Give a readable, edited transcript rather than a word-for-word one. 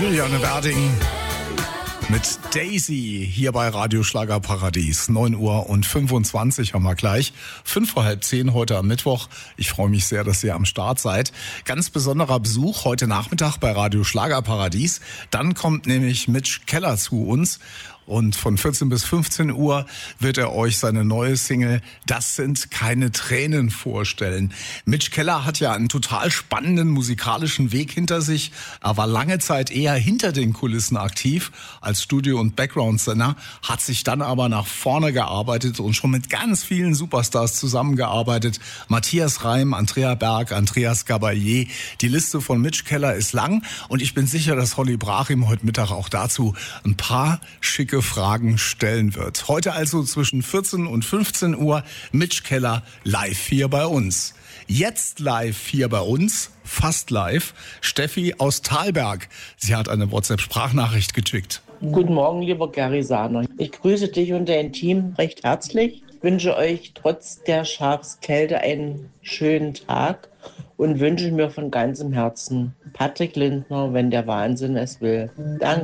Juliane Werding mit Daisy hier bei Radio Schlagerparadies. 9:25 haben wir gleich. 9:55 heute am Mittwoch. Ich freue mich sehr, dass ihr am Start seid. Ganz besonderer Besuch heute Nachmittag bei Radio Schlagerparadies. Dann kommt nämlich Mitch Keller zu uns. Und von 14 bis 15 Uhr wird er euch seine neue Single Das sind keine Tränen vorstellen. Mitch Keller hat ja einen total spannenden musikalischen Weg hinter sich. Er war lange Zeit eher hinter den Kulissen aktiv als Studio- und Background-Sänger, hat sich dann aber nach vorne gearbeitet und schon mit ganz vielen Superstars zusammengearbeitet. Matthias Reim, Andrea Berg, Andreas Gabalier. Die Liste von Mitch Keller ist lang und ich bin sicher, dass Holly Brachim heute Mittag auch dazu ein paar schicke Fragen stellen wird. Heute also zwischen 14 und 15 Uhr Mitch Keller live hier bei uns. Jetzt live hier bei uns, fast live, Steffi aus Thalberg. Sie hat eine WhatsApp-Sprachnachricht geschickt. Guten Morgen, lieber Gary Sahner. Ich grüße dich und dein Team recht herzlich. Wünsche euch trotz der Schafskälte einen schönen Tag und wünsche mir von ganzem Herzen Patrick Lindner, wenn der Wahnsinn es will. Danke.